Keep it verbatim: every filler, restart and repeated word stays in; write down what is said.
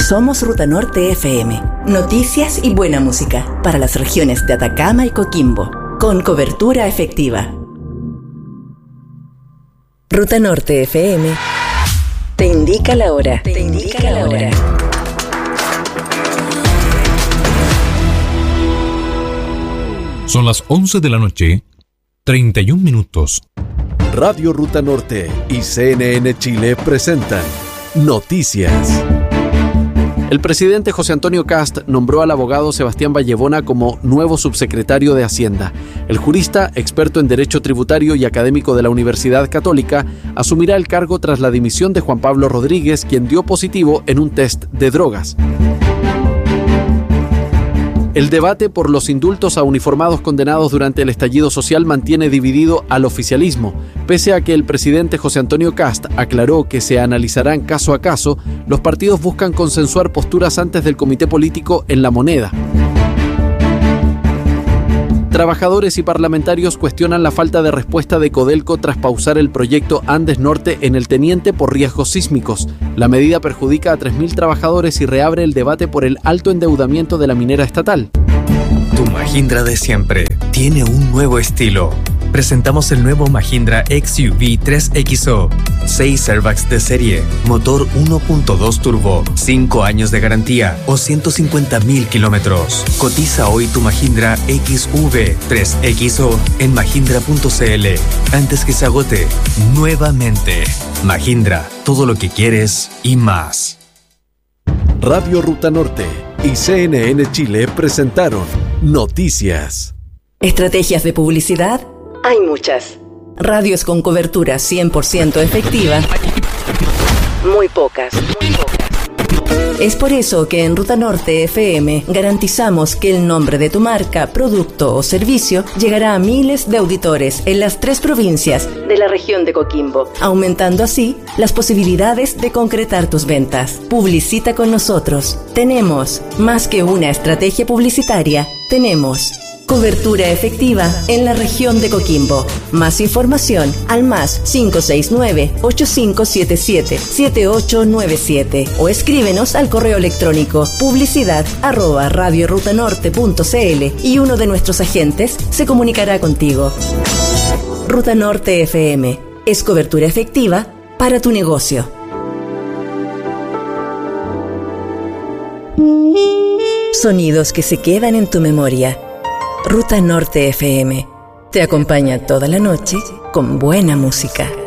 Somos Ruta Norte F M. Noticias y buena música para las regiones de Atacama y Coquimbo, con cobertura efectiva. Ruta Norte F M te indica la hora. Te indica la hora. Son las once de la noche, treinta y un minutos. Radio Ruta Norte y C N N Chile presentan Noticias. El presidente José Antonio Kast nombró al abogado Sebastián Vallebona como nuevo subsecretario de Hacienda. El jurista, experto en Derecho Tributario y académico de la Universidad Católica, asumirá el cargo tras la dimisión de Juan Pablo Rodríguez, quien dio positivo en un test de drogas. El debate por los indultos a uniformados condenados durante el estallido social mantiene dividido al oficialismo. Pese a que el presidente José Antonio Kast aclaró que se analizarán caso a caso, los partidos buscan consensuar posturas antes del comité político en La Moneda. Trabajadores y parlamentarios cuestionan la falta de respuesta de Codelco tras pausar el proyecto Andes Norte en el Teniente por riesgos sísmicos. La medida perjudica a tres mil trabajadores y reabre el debate por el alto endeudamiento de la minera estatal. Tu Mahindra de siempre tiene un nuevo estilo. Presentamos el nuevo Mahindra X U V tres X O. seis airbags de serie, motor uno punto dos turbo, cinco años de garantía o ciento cincuenta mil kilómetros. Cotiza hoy tu Mahindra X U V tres X O en mahindra punto c l antes que se agote nuevamente. Mahindra, todo lo que quieres y más. Radio Ruta Norte y C N N Chile presentaron Noticias. ¿Estrategias de publicidad? Hay muchas. Radios con cobertura cien por ciento efectiva. Muy pocas. Muy pocas. Es por eso que en Ruta Norte F M garantizamos que el nombre de tu marca, producto o servicio llegará a miles de auditores en las tres provincias de la región de Coquimbo, aumentando así las posibilidades de concretar tus ventas. Publicita con nosotros. Tenemos más que una estrategia publicitaria. Tenemos cobertura efectiva en la región de Coquimbo. Más información al más cinco seis nueve, ocho cinco siete siete, siete ocho nueve siete o escríbenos al correo electrónico publicidad arroba radiorutanorte punto c l y uno de nuestros agentes se comunicará contigo. Ruta Norte F M es cobertura efectiva para tu negocio. Sonidos que se quedan en tu memoria. Ruta Norte F M te acompaña toda la noche con buena música.